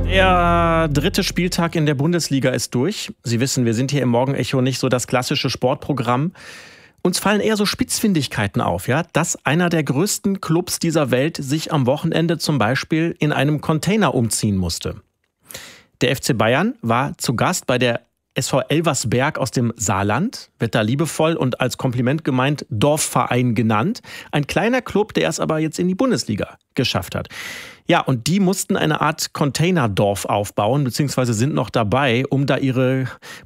Der dritte Spieltag in der Bundesliga ist durch. Sie wissen, wir sind hier im Morgenecho nicht so das klassische Sportprogramm. Uns fallen eher so Spitzfindigkeiten auf, ja, dass einer der größten Clubs dieser Welt sich am Wochenende zum Beispiel in einem Container umziehen musste. Der FC Bayern war zu Gast bei der SV Elversberg aus dem Saarland, wird da liebevoll und als Kompliment gemeint Dorfverein genannt. Ein kleiner Club, der es aber jetzt in die Bundesliga geschafft hat. Ja, und die mussten eine Art Containerdorf aufbauen, beziehungsweise sind noch dabei, um da ihre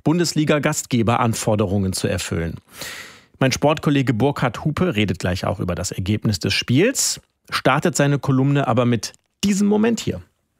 Bundesliga-Gastgeberanforderungen zu erfüllen. Mein Sportkollege Burkhard Hupe redet gleich auch über das Ergebnis des Spiels, startet seine Kolumne aber mit diesem Moment hier.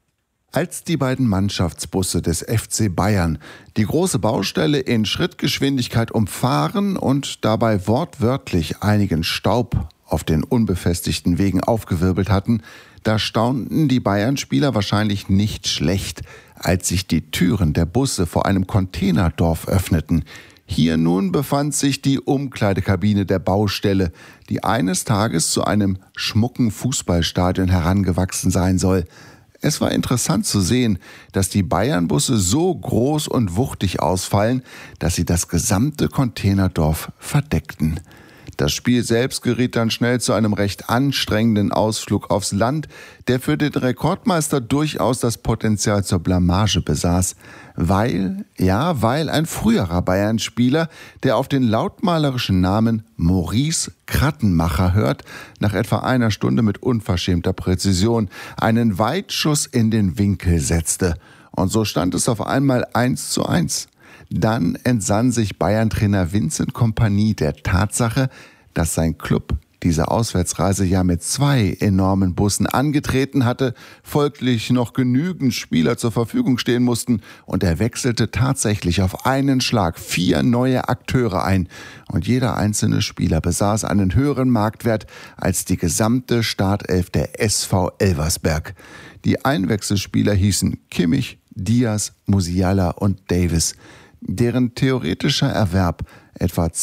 Als die beiden Mannschaftsbusse des FC Bayern die große Baustelle in Schrittgeschwindigkeit umfahren und dabei wortwörtlich einigen Staub auf den unbefestigten Wegen aufgewirbelt hatten, da staunten die Bayern-Spieler wahrscheinlich nicht schlecht, als sich die Türen der Busse vor einem Containerdorf öffneten. Hier nun befand sich die Umkleidekabine der Baustelle, die eines Tages zu einem schmucken Fußballstadion herangewachsen sein soll. Es war interessant zu sehen, dass die Bayern-Busse so groß und wuchtig ausfallen, dass sie das gesamte Containerdorf verdeckten. Das Spiel selbst geriet dann schnell zu einem recht anstrengenden Ausflug aufs Land, der für den Rekordmeister durchaus das Potenzial zur Blamage besaß, weil ein früherer Bayern-Spieler, der auf den lautmalerischen Namen Maurice Krattenmacher hört, nach etwa einer Stunde mit unverschämter Präzision einen Weitschuss in den Winkel setzte. Und so stand es auf einmal 1:1. Dann entsann sich Bayern-Trainer Vincent Kompany der Tatsache, dass sein Club diese Auswärtsreise ja mit 2 enormen Bussen angetreten hatte, folglich noch genügend Spieler zur Verfügung stehen mussten, und er wechselte tatsächlich auf einen Schlag 4 neue Akteure ein, und jeder einzelne Spieler besaß einen höheren Marktwert als die gesamte Startelf der SV Elversberg. Die Einwechselspieler hießen Kimmich, Diaz, Musiala und Davis, deren theoretischer Erwerb etwa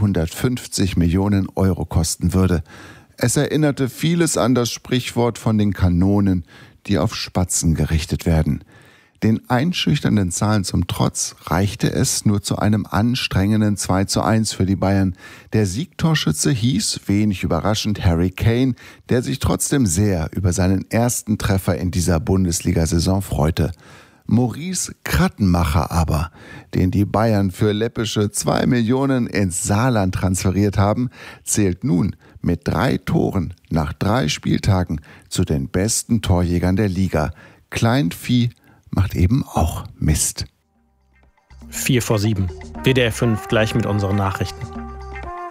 250 Millionen Euro kosten würde. Es erinnerte vieles an das Sprichwort von den Kanonen, die auf Spatzen gerichtet werden. Den einschüchternden Zahlen zum Trotz reichte es nur zu einem anstrengenden 2:1 für die Bayern. Der Siegtorschütze hieß, wenig überraschend, Harry Kane, der sich trotzdem sehr über seinen ersten Treffer in dieser Bundesliga-Saison freute. Maurice Krattenmacher aber, den die Bayern für läppische 2 Millionen ins Saarland transferiert haben, zählt nun mit 3 Toren nach 3 Spieltagen zu den besten Torjägern der Liga. Kleinvieh macht eben auch Mist. 6:45. WDR 5 gleich mit unseren Nachrichten.